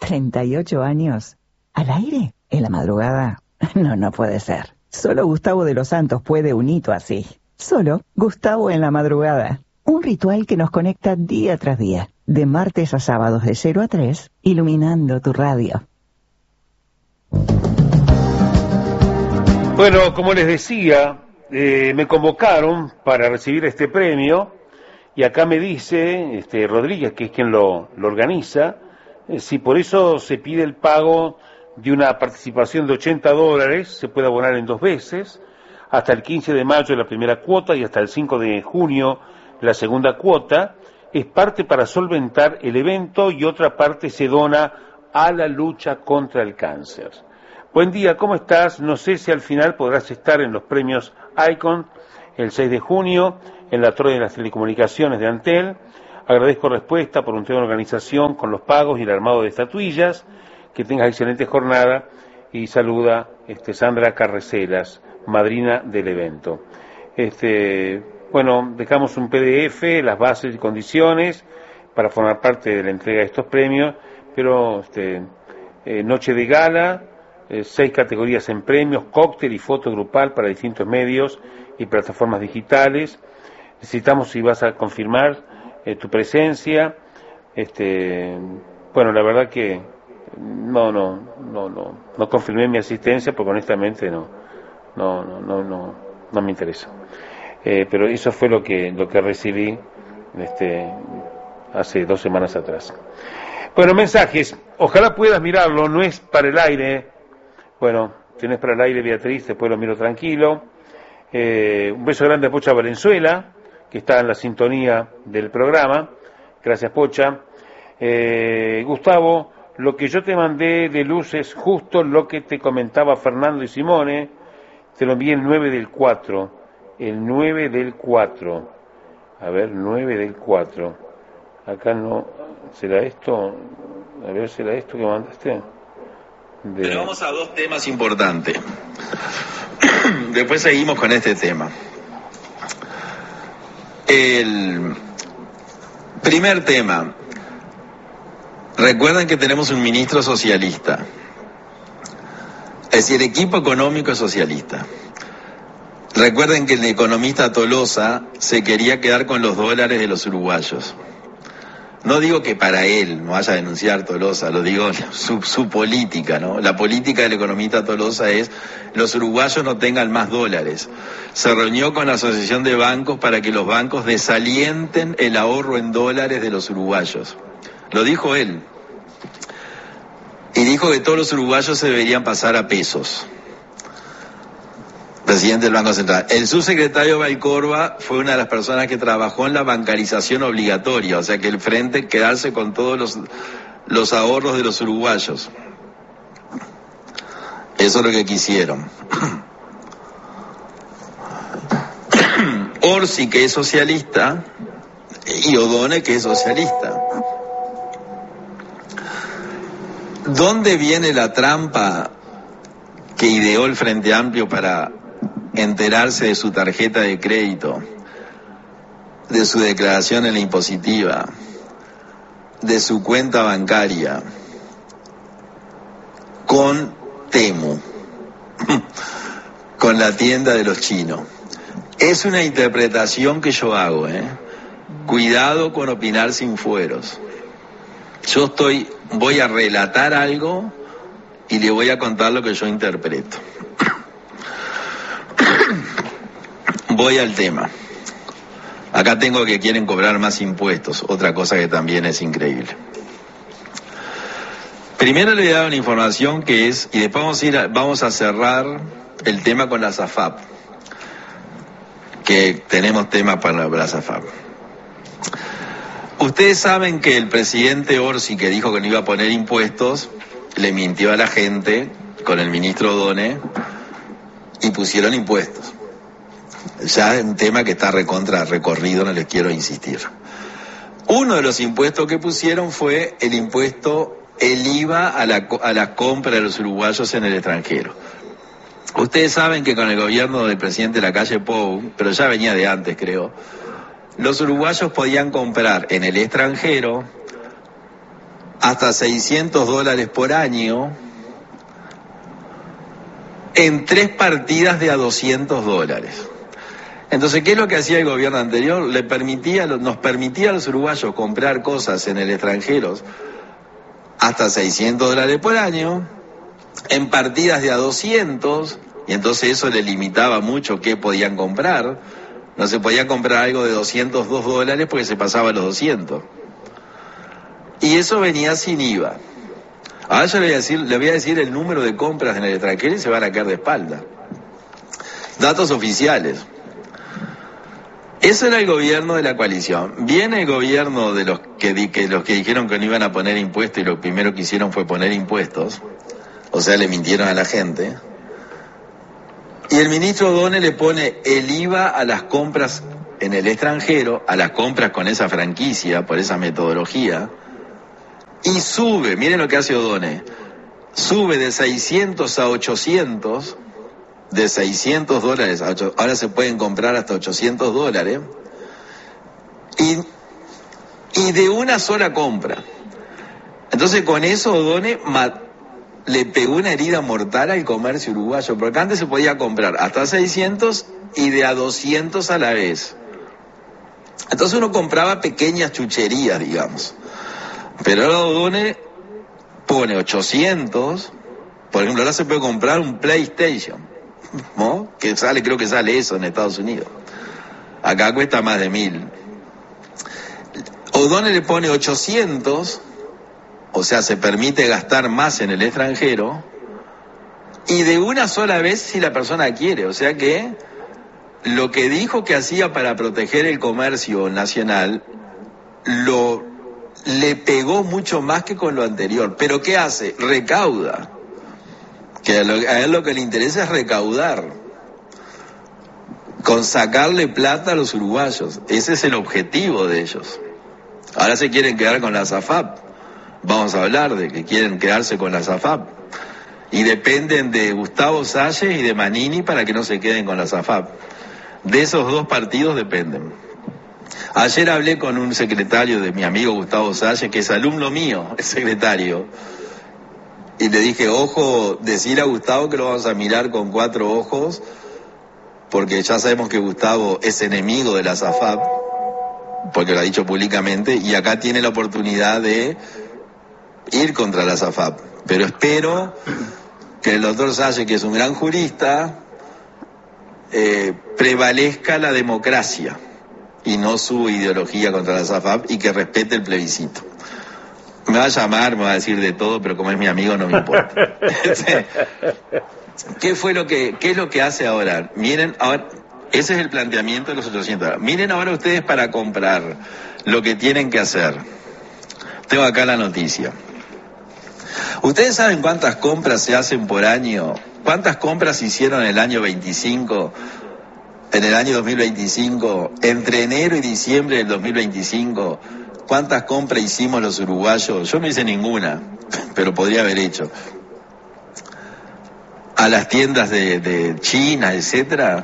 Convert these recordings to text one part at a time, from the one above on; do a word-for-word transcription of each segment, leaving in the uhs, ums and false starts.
treinta y ocho años. ¿Al aire? ¿En la madrugada? No, no puede ser. Solo Gustavo de los Santos puede un hito así. Solo Gustavo en la madrugada. Un ritual que nos conecta día tras día, de martes a sábados de cero a tres, iluminando tu radio. Bueno, como les decía, eh, me convocaron para recibir este premio y acá me dice este Rodríguez, que es quien lo, lo organiza, eh, si por eso se pide el pago de una participación de ochenta dólares, se puede abonar en dos veces, hasta el quince de mayo la primera cuota y hasta el cinco de junio la segunda cuota, es parte para solventar el evento y otra parte se dona a la lucha contra el cáncer. Buen día, ¿cómo estás? No sé si al final podrás estar en los premios Icon el seis de junio en la Torre de las Telecomunicaciones de Antel. Agradezco respuesta por un tema de organización con los pagos y el armado de estatuillas. Que tengas excelente jornada y saluda este, Sandra Carrecelas, madrina del evento. Este, bueno, dejamos un P D F, las bases y condiciones para formar parte de la entrega de estos premios, pero este, eh, noche de gala, eh, seis categorías en premios, cóctel y foto grupal para distintos medios y plataformas digitales. Necesitamos, si vas a confirmar eh, tu presencia. Este, bueno, la verdad que no, no, no, no, no confirmé mi asistencia porque honestamente no, no, no, no, no, no me interesa. Eh, pero eso fue lo que, lo que recibí, este, hace dos semanas atrás. Bueno, mensajes. Ojalá puedas mirarlo, no es para el aire. Bueno, si no es para el aire, Beatriz, después lo miro tranquilo. Eh, un beso grande a Pocha Valenzuela, que está en la sintonía del programa. Gracias, Pocha. Eh, Gustavo, lo que yo te mandé de luz es justo lo que te comentaba Fernando y Simone. Te lo envié el nueve del cuatro. El nueve del cuatro. A ver, nueve del cuatro. Acá no. ¿Será esto? A ver, ¿será esto que mandaste? De... Pero vamos a dos temas importantes. Después seguimos con este tema. El primer tema. Recuerden que tenemos un ministro socialista. Es decir, el equipo económico es socialista. Recuerden que el economista Tolosa se quería quedar con los dólares de los uruguayos. No digo que para él no vaya a denunciar Tolosa, lo digo su, su política, ¿no? La política del economista Tolosa es los uruguayos no tengan más dólares. Se reunió con la Asociación de Bancos para que los bancos desalienten el ahorro en dólares de los uruguayos. Lo dijo él. Y dijo que todos los uruguayos se deberían pasar a pesos. Presidente del Banco Central. El subsecretario Valcorba fue una de las personas que trabajó en la bancarización obligatoria, o sea que el frente quedarse con todos los, los ahorros de los uruguayos. Eso es lo que quisieron. Orsi, que es socialista, y O'Donnell, que es socialista. ¿Dónde viene la trampa que ideó el Frente Amplio para enterarse de su tarjeta de crédito, de su declaración en la impositiva, de su cuenta bancaria, con Temu, con la tienda de los chinos? Es una interpretación que yo hago, ¿eh? Cuidado con opinar sin fueros. Yo estoy, voy a relatar algo y le voy a contar lo que yo interpreto. Voy al tema. Acá tengo que quieren cobrar más impuestos, otra cosa que también es increíble. Primero le voy a dar una información que es, y después vamos a, ir a, vamos a cerrar el tema con la SAFAP, que tenemos tema para la SAFAP. Ustedes saben que el presidente Orsi, que dijo que no iba a poner impuestos, le mintió a la gente con el ministro O'Donnell y pusieron impuestos. Ya es un tema que está recontra recorrido, no les quiero insistir. Uno de los impuestos que pusieron fue el impuesto, el I V A a la, a la compra de los uruguayos en el extranjero. Ustedes saben que con el gobierno del presidente Lacalle Pou, pero ya venía de antes creo, los uruguayos podían comprar en el extranjero hasta seiscientos dólares por año en tres partidas de a doscientos dólares. Entonces, ¿qué es lo que hacía el gobierno anterior? Le permitía, nos permitía a los uruguayos comprar cosas en el extranjero hasta seiscientos dólares por año, en partidas de a doscientos, y entonces eso le limitaba mucho qué podían comprar. No se podía comprar algo de doscientos dos dólares porque se pasaba a los doscientos. Y eso venía sin I V A. Ahora yo le voy a decir, le voy a decir el número de compras en el extranjero y se van a caer de espalda. Datos oficiales. Eso era el gobierno de la coalición. Viene el gobierno de los que, di, que los que dijeron que no iban a poner impuestos y lo primero que hicieron fue poner impuestos. O sea, le mintieron a la gente. Y el ministro O'Donnell le pone el I V A a las compras en el extranjero, a las compras con esa franquicia, por esa metodología, y sube, miren lo que hace O'Donnell, sube de seiscientos a ochocientos, de seiscientos dólares a ocho, ahora se pueden comprar hasta ochocientos dólares, y, y de una sola compra. Entonces con eso O'Donnell mat, le pegó una herida mortal al comercio uruguayo, porque antes se podía comprar hasta seiscientos y de a doscientos a la vez. Entonces uno compraba pequeñas chucherías, digamos. Pero ahora O'Donnell pone ochocientos, por ejemplo, ahora se puede comprar un PlayStation, ¿no? Que sale, creo que sale eso en Estados Unidos. Acá cuesta más de mil. O'Donnell le pone ochocientos, o sea, se permite gastar más en el extranjero, y de una sola vez si la persona quiere. O sea que lo que dijo que hacía para proteger el comercio nacional, lo le pegó mucho más que con lo anterior. ¿Pero qué hace? Recauda. Que a, lo, a él lo que le interesa es recaudar, con sacarle plata a los uruguayos. Ese es el objetivo de ellos. Ahora se quieren quedar con la SAFAP. Vamos a hablar de que quieren quedarse con la SAFAP. Y dependen de Gustavo Salles y de Manini para que no se queden con la SAFAP. De esos dos partidos dependen. Ayer hablé con un secretario de mi amigo Gustavo Salles, que es alumno mío, es secretario. Y le dije, ojo, decir a Gustavo que lo vamos a mirar con cuatro ojos, porque ya sabemos que Gustavo es enemigo de la SAFAP, porque lo ha dicho públicamente, y acá tiene la oportunidad de ir contra la SAFAP. Pero espero que el doctor Salles, que es un gran jurista, eh, prevalezca la democracia y no su ideología contra la SAFAP, y que respete el plebiscito. Me va a llamar, me va a decir de todo, pero como es mi amigo no me importa. ¿Qué fue lo que, qué es lo que hace ahora? Miren, ahora, ese es el planteamiento de los ochocientos. Miren ahora ustedes para comprar lo que tienen que hacer. Tengo acá la noticia. ¿Ustedes saben cuántas compras se hacen por año? ¿Cuántas compras se hicieron en el año veinticinco? En el año dos mil veinticinco, entre enero y diciembre del dos mil veinticinco, ¿cuántas compras hicimos los uruguayos? Yo no hice ninguna, pero podría haber hecho. A las tiendas de, de China, etcétera.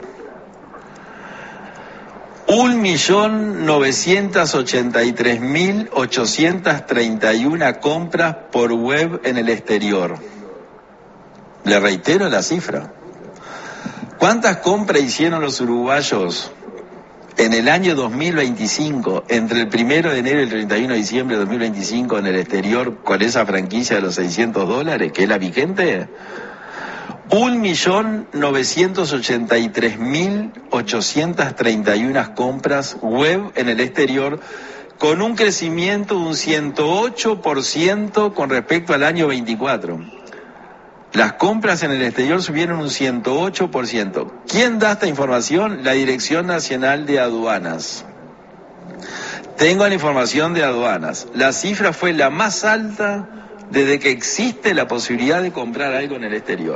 Un millón novecientos ochenta y tres mil ochocientos treinta y una compras por web en el exterior. Le reitero la cifra. ¿Cuántas compras hicieron los uruguayos en el año dos mil veinticinco, entre el primero de enero y el treinta y uno de diciembre de dos mil veinticinco en el exterior, con esa franquicia de los seiscientos dólares, que es la vigente? Un millón novecientos ochenta y tres mil ochocientos treinta y una compras web en el exterior, con un crecimiento de un ciento ocho por ciento con respecto al año veinticuatro. Las compras en el exterior subieron un ciento ocho por ciento. ¿Quién da esta información? La Dirección Nacional de Aduanas. Tengo la información de aduanas. La cifra fue la más alta desde que existe la posibilidad de comprar algo en el exterior.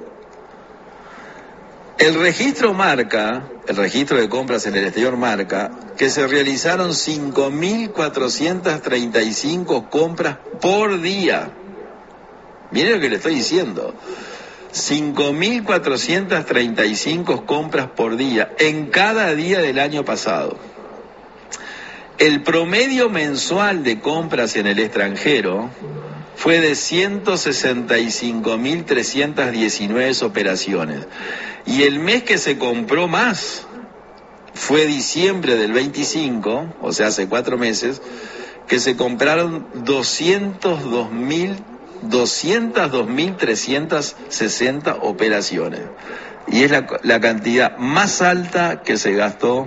El registro marca, el registro de compras en el exterior marca, que se realizaron cinco mil cuatrocientos treinta y cinco compras por día. Miren lo que le estoy diciendo. cinco mil cuatrocientos treinta y cinco compras por día en cada día del año pasado. El promedio mensual de compras en el extranjero fue de ciento sesenta y cinco mil trescientas diecinueve operaciones. Y el mes que se compró más fue diciembre del veinticinco, o sea, hace cuatro meses, que se compraron doscientos dos mil trescientas sesenta operaciones. Y es la, la cantidad más alta que se gastó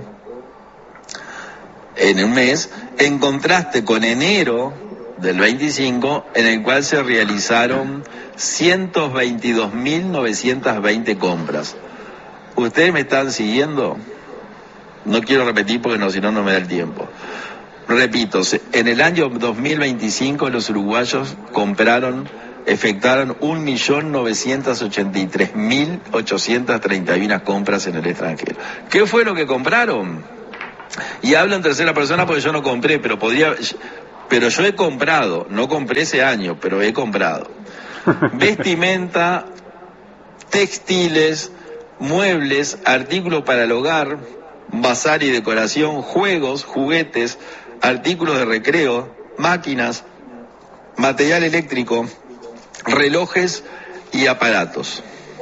en un mes, en contraste con enero del veinticinco, en el cual se realizaron ciento veintidós mil novecientas veinte compras. ¿Ustedes me están siguiendo? No quiero repetir porque no, si no, no me da el tiempo. Repito, en el año dos mil veinticinco los uruguayos compraron, efectuaron un millón novecientos ochenta y tres mil ochocientas treinta y una compras en el extranjero. ¿Qué fue lo que compraron? Y hablo en tercera persona porque yo no compré, pero podría, pero yo he comprado, no compré ese año, pero he comprado vestimenta, textiles, muebles, artículos para el hogar, bazar y decoración, juegos, juguetes, artículos de recreo, máquinas, material eléctrico, relojes y aparatos.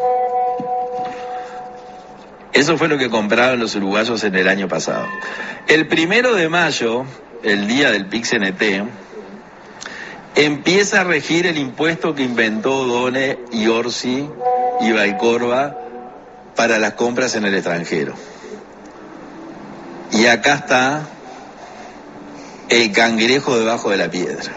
Eso fue lo que compraron los uruguayos en el año pasado. El primero de mayo, el día del Pix-N T, empieza a regir el impuesto que inventó Done y Orsi y Valcorba para las compras en el extranjero. Y acá está el cangrejo debajo de la piedra.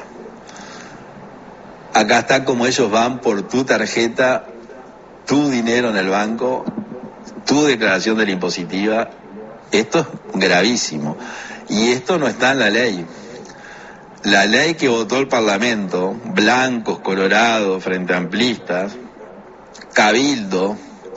Acá está como ellos van por tu tarjeta, tu dinero en el banco, tu declaración de la impositiva. Esto es gravísimo. Y esto no está en la ley. La ley que votó el Parlamento, blancos, colorados, frente amplistas, Cabildo,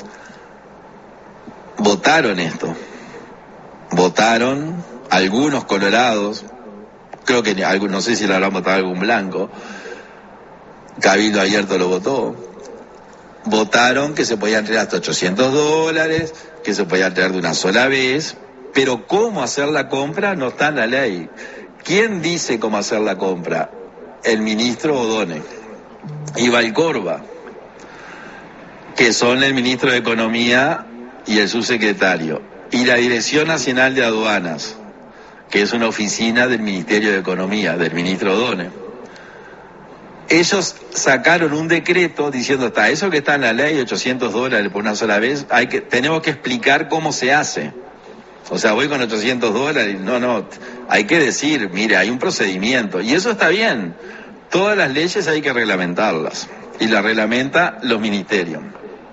votaron esto. Votaron algunos colorados, creo que no sé si lo habrán votado algún blanco, Cabildo abierto lo votó. Votaron que se podían traer hasta ochocientos dólares, que se podía traer de una sola vez, pero cómo hacer la compra no está en la ley. ¿Quién dice cómo hacer la compra? El ministro O'Donnell y Valcorba, que son el ministro de Economía y el subsecretario, y la Dirección Nacional de Aduanas, que es una oficina del Ministerio de Economía, del ministro O'Donnell. Ellos sacaron un decreto diciendo, está, eso que está en la ley, ochocientos dólares por una sola vez, hay que, tenemos que explicar cómo se hace. O sea, voy con ochocientos dólares, no, no, hay que decir, mire, hay un procedimiento, y eso está bien. Todas las leyes hay que reglamentarlas, y las reglamenta los ministerios.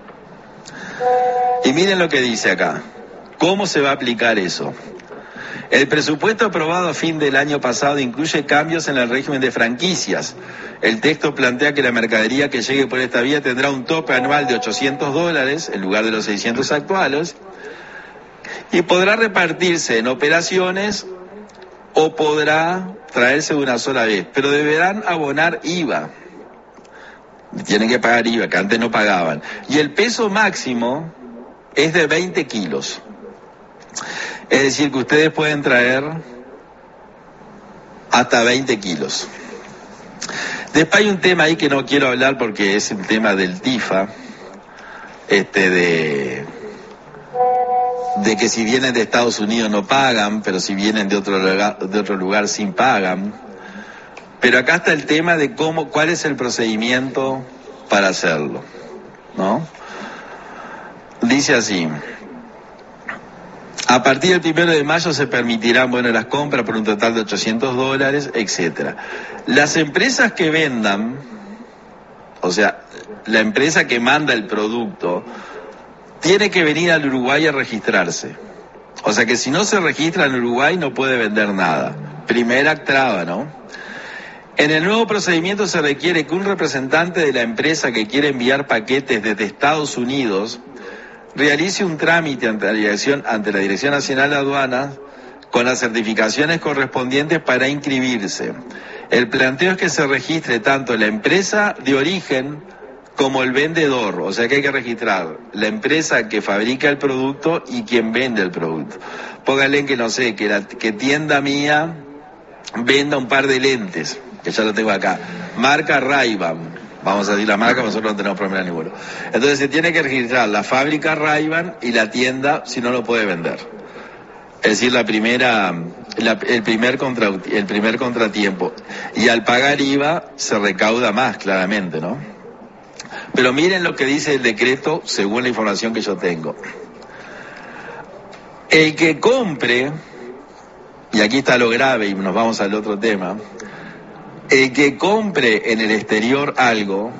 Y miren lo que dice acá, ¿cómo se va a aplicar eso? El presupuesto aprobado a fin del año pasado incluye cambios en el régimen de franquicias. El texto plantea que la mercadería que llegue por esta vía tendrá un tope anual de ochocientos dólares en lugar de los seiscientos actuales y podrá repartirse en operaciones o podrá traerse de una sola vez, pero deberán abonar I V A. Tienen que pagar I V A, que antes no pagaban. Y el peso máximo es de veinte kilos. Es decir, que ustedes pueden traer hasta veinte kilos. Después hay un tema ahí que no quiero hablar porque es el tema del TIFA, este de, de que si vienen de Estados Unidos no pagan, pero si vienen de otro lugar, de otro lugar sí pagan. Pero acá está el tema de cómo, cuál es el procedimiento para hacerlo, ¿no? Dice así. A partir del primero de mayo se permitirán, bueno, las compras por un total de ochocientos dólares, etcétera. Las empresas que vendan, o sea, la empresa que manda el producto, tiene que venir al Uruguay a registrarse. O sea que si no se registra en Uruguay no puede vender nada. Primera traba, ¿no? En el nuevo procedimiento se requiere que un representante de la empresa que quiere enviar paquetes desde Estados Unidos realice un trámite ante la Dirección, ante la Dirección Nacional de Aduanas con las certificaciones correspondientes para inscribirse. El planteo es que se registre tanto la empresa de origen como el vendedor, o sea que hay que registrar la empresa que fabrica el producto y quien vende el producto. Pónganle que no sé, que la que tienda mía venda un par de lentes, que ya lo tengo acá, marca Ray-Ban, vamos a decir la marca, nosotros no tenemos problema ninguno. Entonces se tiene que registrar la fábrica Ray-Ban y la tienda si no lo puede vender. Es decir, la primera, la, el, primer contra, el primer contratiempo. Y al pagar I V A se recauda más, claramente, ¿no? Pero miren lo que dice el decreto según la información que yo tengo. El que compre, y aquí está lo grave y nos vamos al otro tema, el que compre en el exterior algo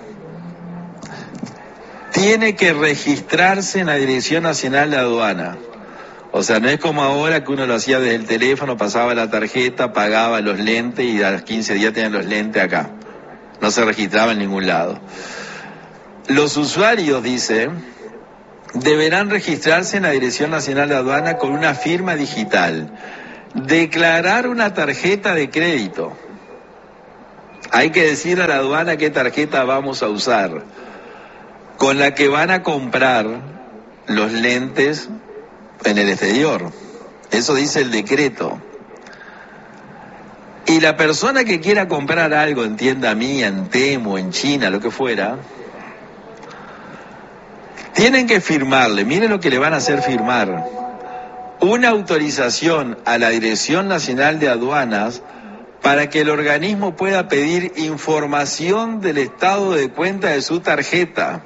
tiene que registrarse en la Dirección Nacional de Aduana. O sea, no es como ahora que uno lo hacía desde el teléfono, pasaba la tarjeta, pagaba los lentes y a los quince días tenían los lentes acá. No se registraba en ningún lado. Los usuarios, dice, deberán registrarse en la Dirección Nacional de Aduana con una firma digital. Declarar una tarjeta de crédito. Hay que decir a la aduana qué tarjeta vamos a usar, con la que van a comprar los lentes en el exterior. Eso dice el decreto. Y la persona que quiera comprar algo en tienda mía, en Temu, en China, lo que fuera, tienen que firmarle, miren lo que le van a hacer firmar, una autorización a la Dirección Nacional de Aduanas para que el organismo pueda pedir información del estado de cuenta de su tarjeta.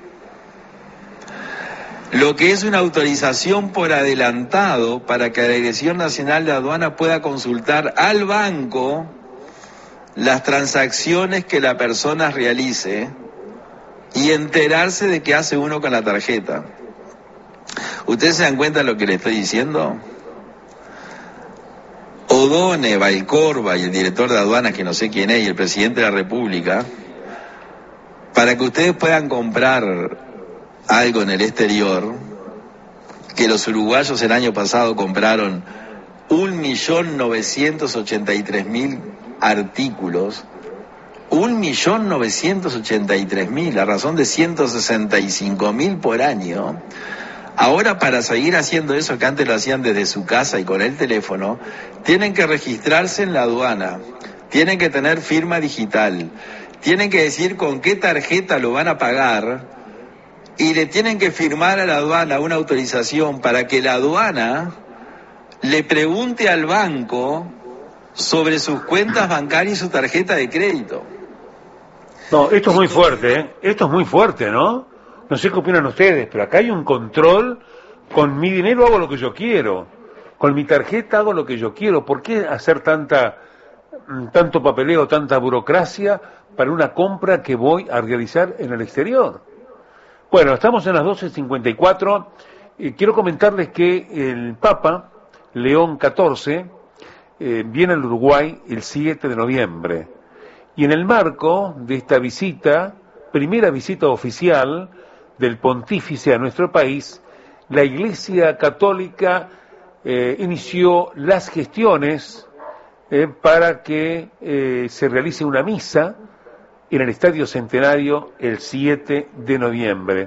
Lo que es una autorización por adelantado para que la Dirección Nacional de Aduana pueda consultar al banco las transacciones que la persona realice y enterarse de qué hace uno con la tarjeta. ¿Ustedes se dan cuenta de lo que le estoy diciendo? Odone, Valcorba y el director de aduanas, que no sé quién es, y el presidente de la República, para que ustedes puedan comprar algo en el exterior, que los uruguayos el año pasado compraron un millón novecientos ochenta y tres mil artículos, un millón novecientos ochenta y tres mil, a razón de ciento sesenta y cinco mil por año. Ahora, para seguir haciendo eso, que antes lo hacían desde su casa y con el teléfono, tienen que registrarse en la aduana, tienen que tener firma digital, tienen que decir con qué tarjeta lo van a pagar, y le tienen que firmar a la aduana una autorización para que la aduana le pregunte al banco sobre sus cuentas bancarias y su tarjeta de crédito. No, esto es muy fuerte, ¿eh? Esto es muy fuerte, ¿no? No sé qué opinan ustedes, pero acá hay un control. Con mi dinero hago lo que yo quiero, con mi tarjeta hago lo que yo quiero. ¿Por qué hacer tanta, tanto papeleo, tanta burocracia para una compra que voy a realizar en el exterior? Bueno, estamos en las doce cincuenta y cuatro. Eh, quiero comentarles que el Papa León catorce eh, viene al Uruguay el siete de noviembre. Y en el marco de esta visita, primera visita oficial del pontífice a nuestro país, la Iglesia Católica eh, inició las gestiones eh, para que eh, se realice una misa en el Estadio Centenario el siete de noviembre.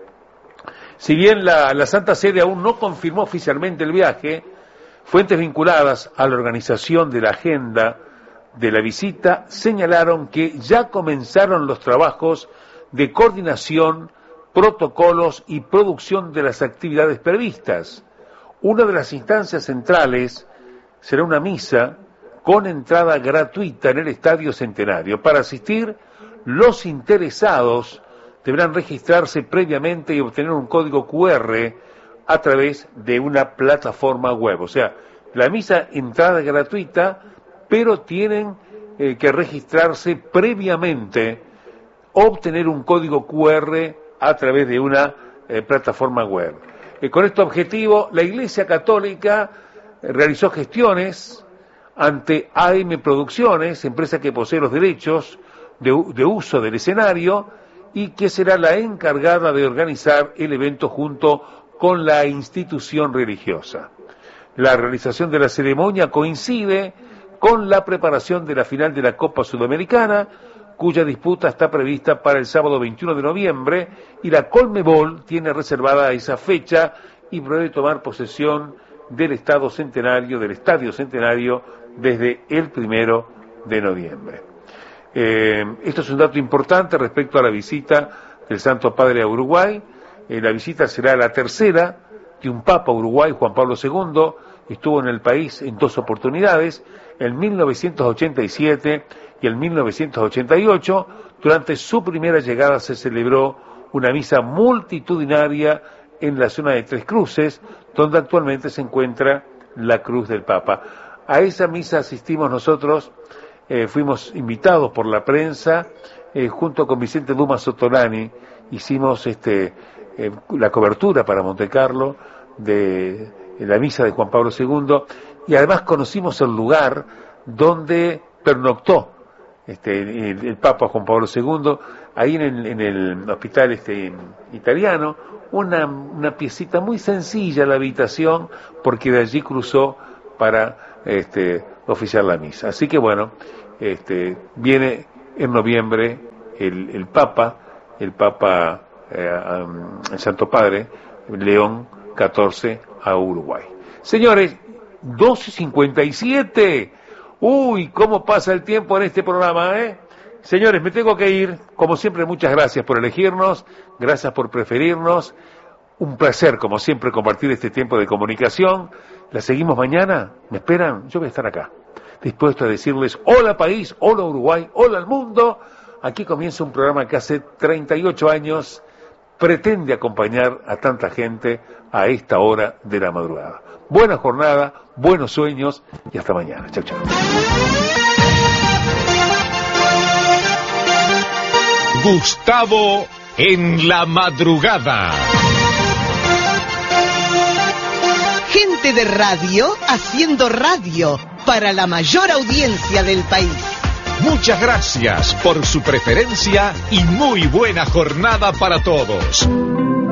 Si bien la, la Santa Sede aún no confirmó oficialmente el viaje, fuentes vinculadas a la organización de la agenda de la visita señalaron que ya comenzaron los trabajos de coordinación, protocolos y producción de las actividades previstas. Una de las instancias centrales será una misa con entrada gratuita en el Estadio Centenario. Para asistir, los interesados deberán registrarse previamente y obtener un código cu erre a través de una plataforma web. O sea, la misa, entrada gratuita, pero tienen eh, que registrarse previamente, obtener un código cu erre a través de una eh, plataforma web. Eh, con este objetivo, la Iglesia Católica eh, realizó gestiones ante A M Producciones, empresa que posee los derechos de, de uso del escenario y que será la encargada de organizar el evento junto con la institución religiosa. La realización de la ceremonia coincide con la preparación de la final de la Copa Sudamericana, cuya disputa está prevista para el sábado veintiuno de noviembre, y la Conmebol tiene reservada esa fecha y prevé tomar posesión del Estado Centenario, del Estadio Centenario, desde el primero de noviembre. Eh, esto es un dato importante respecto a la visita del Santo Padre a Uruguay. Eh, la visita será la tercera de un Papa a Uruguay, Juan Pablo segundo, estuvo en el país en dos oportunidades, en mil novecientos ochenta y siete y en mil novecientos ochenta y ocho. Durante su primera llegada se celebró una misa multitudinaria en la zona de Tres Cruces, donde actualmente se encuentra la cruz del Papa. A esa misa asistimos nosotros, eh, fuimos invitados por la prensa, eh, junto con Vicente Dumas Sotolani, hicimos este, eh, la cobertura para Montecarlo de, de la misa de Juan Pablo segundo, y además conocimos el lugar donde pernoctó este, el, el Papa Juan Pablo segundo, ahí en el, en el hospital este, italiano, una, una piecita muy sencilla la habitación, porque de allí cruzó para este, oficiar la misa. Así que bueno, este, viene en noviembre el, el Papa, el Papa, eh, um, el Santo Padre, León catorce, a Uruguay. Señores, doce cincuenta y siete. Uy, cómo pasa el tiempo en este programa, ¿eh? Señores, me tengo que ir. Como siempre, muchas gracias por elegirnos, gracias por preferirnos. Un placer, como siempre, compartir este tiempo de comunicación. ¿La seguimos mañana? ¿Me esperan? Yo voy a estar acá, dispuesto a decirles hola país, hola Uruguay, hola al mundo. Aquí comienza un programa que hace treinta y ocho años pretende acompañar a tanta gente a esta hora de la madrugada. Buena jornada, buenos sueños y hasta mañana. Chau, chau. Gustavo en la madrugada. Gente de radio haciendo radio para la mayor audiencia del país. Muchas gracias por su preferencia y muy buena jornada para todos.